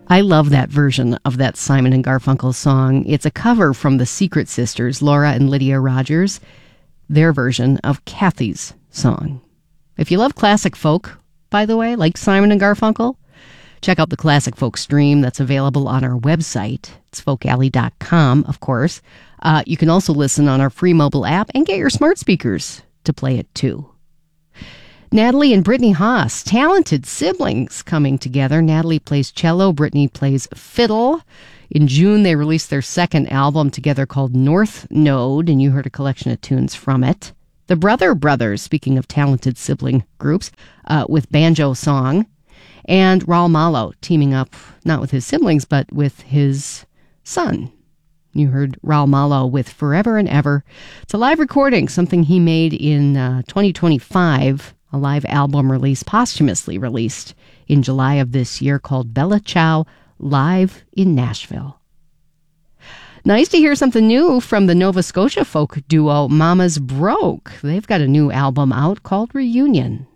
I love that version of that Simon and Garfunkel song. It's a cover from the Secret Sisters, Laura and Lydia Rogers, their version of Kathy's song. If you love classic folk, by the way, like Simon and Garfunkel, check out the Classic Folk stream that's available on our website. It's folkalley.com, of course. You can also listen on our free mobile app and get your smart speakers to play it too. Natalie and Brittany Haas, talented siblings coming together. Natalie plays cello, Brittany plays fiddle. In June, they released their second album together called North Node, and you heard a collection of tunes from it. The Brother Brothers, speaking of talented sibling groups, with Banjo Song. And Raul Malo teaming up, not with his siblings, but with his son. You heard Raul Malo with Forever and Ever. It's a live recording, something he made in 2025, a live album release, posthumously released in July of this year, called Bella Ciao Live in Nashville. Nice to hear something new from the Nova Scotia folk duo Mamas Broke. They've got a new album out called Reunion.